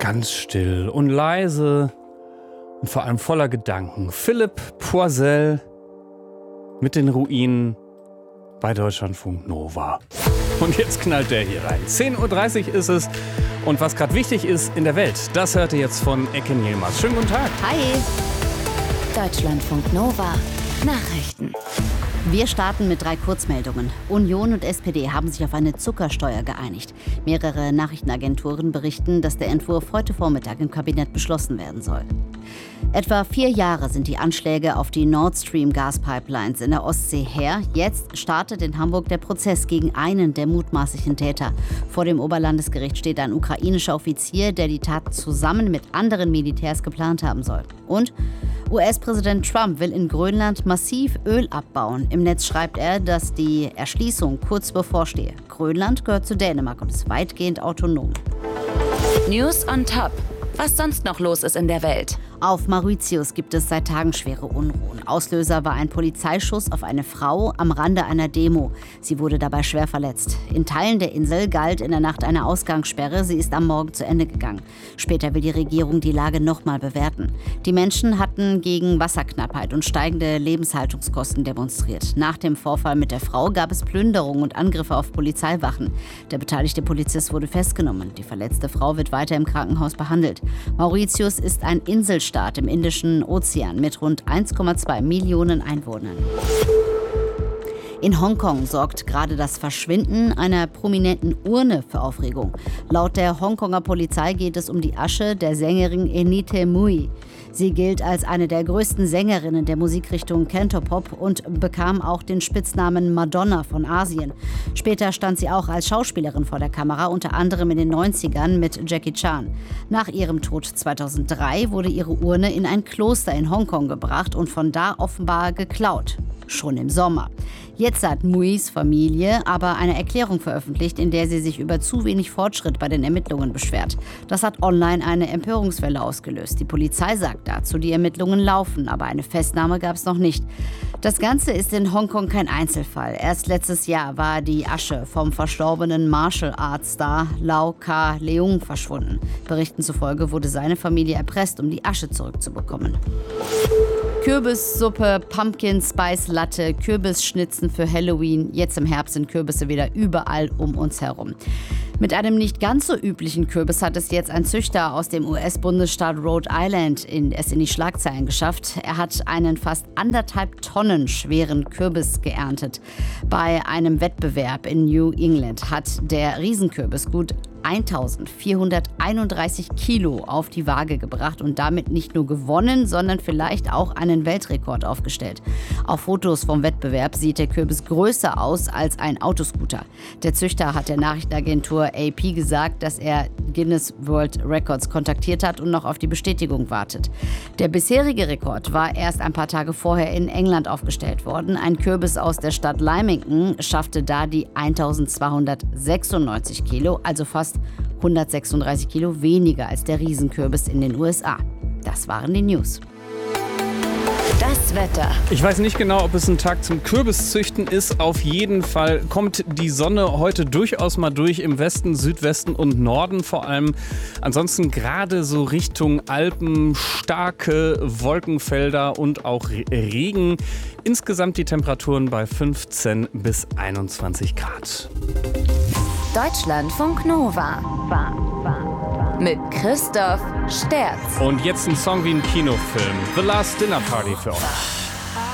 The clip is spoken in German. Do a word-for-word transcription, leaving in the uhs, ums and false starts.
Ganz still und leise und vor allem voller Gedanken. Philipp Poisel mit den Ruinen bei Deutschlandfunk Nova. Und jetzt knallt der hier rein. zehn Uhr dreißig ist es. Und was gerade wichtig ist in der Welt, das hört ihr jetzt von Ecken Yilmaz. Schönen guten Tag. Hi. Deutschlandfunk Nova. Nachrichten. Wir starten mit drei Kurzmeldungen. Union und S P D haben sich auf eine Zuckersteuer geeinigt. Mehrere Nachrichtenagenturen berichten, dass der Entwurf heute Vormittag im Kabinett beschlossen werden soll. Etwa vier Jahre sind die Anschläge auf die Nord Stream Gaspipelines in der Ostsee her. Jetzt startet in Hamburg der Prozess gegen einen der mutmaßlichen Täter. Vor dem Oberlandesgericht steht ein ukrainischer Offizier, der die Tat zusammen mit anderen Militärs geplant haben soll. Und U S-Präsident Trump will in Grönland massiv Öl abbauen. Im Netz schreibt er, dass die Erschließung kurz bevorstehe. Grönland gehört zu Dänemark und ist weitgehend autonom. News on top. Was sonst noch los ist in der Welt. Auf Mauritius gibt es seit Tagen schwere Unruhen. Auslöser war ein Polizeischuss auf eine Frau am Rande einer Demo. Sie wurde dabei schwer verletzt. In Teilen der Insel galt in der Nacht eine Ausgangssperre. Sie ist am Morgen zu Ende gegangen. Später will die Regierung die Lage nochmal bewerten. Die Menschen hatten gegen Wasserknappheit und steigende Lebenshaltungskosten demonstriert. Nach dem Vorfall mit der Frau gab es Plünderungen und Angriffe auf Polizeiwachen. Der beteiligte Polizist wurde festgenommen. Die verletzte Frau wird weiter im Krankenhaus behandelt. Mauritius ist ein Inselstaat im Indischen Ozean mit rund eins Komma zwei Millionen Einwohnern. In Hongkong sorgt gerade das Verschwinden einer prominenten Urne für Aufregung. Laut der Hongkonger Polizei geht es um die Asche der Sängerin Enite Mui. Sie gilt als eine der größten Sängerinnen der Musikrichtung Cantopop und bekam auch den Spitznamen Madonna von Asien. Später stand sie auch als Schauspielerin vor der Kamera, unter anderem in den neunzigern mit Jackie Chan. Nach ihrem Tod zweitausenddrei wurde ihre Urne in ein Kloster in Hongkong gebracht und von da offenbar geklaut. Schon im Sommer. Jetzt hat Muis Familie aber eine Erklärung veröffentlicht, in der sie sich über zu wenig Fortschritt bei den Ermittlungen beschwert. Das hat online eine Empörungswelle ausgelöst. Die Polizei sagt dazu, die Ermittlungen laufen, aber eine Festnahme gab es noch nicht. Das Ganze ist in Hongkong kein Einzelfall. Erst letztes Jahr war die Asche vom verstorbenen Martial Arts Star Lau Ka-leung verschwunden. Berichten zufolge wurde seine Familie erpresst, um die Asche zurückzubekommen. Kürbissuppe, Pumpkin Spice Latte, Kürbisschnitzen für Halloween. Jetzt im Herbst sind Kürbisse wieder überall um uns herum. Mit einem nicht ganz so üblichen Kürbis hat es jetzt ein Züchter aus dem U S-Bundesstaat Rhode Island in, es in die Schlagzeilen geschafft. Er hat einen fast anderthalb Tonnen schweren Kürbis geerntet. Bei einem Wettbewerb in New England hat der Riesenkürbis gut eintausendvierhunderteinunddreißig Kilo auf die Waage gebracht und damit nicht nur gewonnen, sondern vielleicht auch einen Weltrekord aufgestellt. Auf Fotos vom Wettbewerb sieht der Kürbis größer aus als ein Autoscooter. Der Züchter hat der Nachrichtenagentur A P gesagt, dass er Guinness World Records kontaktiert hat und noch auf die Bestätigung wartet. Der bisherige Rekord war erst ein paar Tage vorher in England aufgestellt worden. Ein Kürbis aus der Stadt Leamington schaffte da die eintausendzweihundertsechsundneunzig Kilo, also fast hundertsechsunddreißig Kilo weniger als der Riesenkürbis in den U S A. Das waren die News. Das Wetter. Ich weiß nicht genau, ob es ein Tag zum Kürbiszüchten ist. Auf jeden Fall kommt die Sonne heute durchaus mal durch im Westen, Südwesten und Norden vor allem. Ansonsten gerade so Richtung Alpen, starke Wolkenfelder und auch Regen. Insgesamt die Temperaturen bei fünfzehn bis einundzwanzig Grad. Deutschlandfunk Nova. Mit Christoph Sterz. Und jetzt ein Song wie ein Kinofilm. The Last Dinner Party für euch.